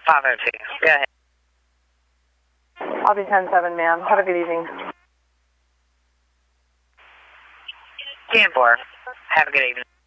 502. Go ahead. I'll be 10-7, ma'am. Have a good evening. 10-4. Have a good evening.